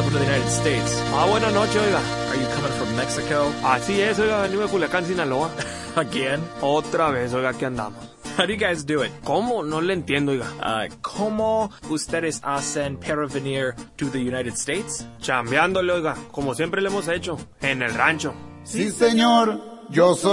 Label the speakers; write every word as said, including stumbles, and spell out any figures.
Speaker 1: come to the United States.
Speaker 2: Ah, buenas noches, oiga.
Speaker 1: Are you coming from Mexico?
Speaker 2: Así es, oiga, venimos de Culiacán, Sinaloa.
Speaker 1: Again?
Speaker 2: Otra vez, oiga, aquí andamos.
Speaker 1: How do you guys do it?
Speaker 2: ¿Cómo? No le entiendo, oiga.
Speaker 1: Uh, ¿Cómo ustedes hacen para venir to the United States?
Speaker 2: Chambeándole, oiga, como siempre le hemos hecho, en el rancho.
Speaker 3: Sí, señor, yo soy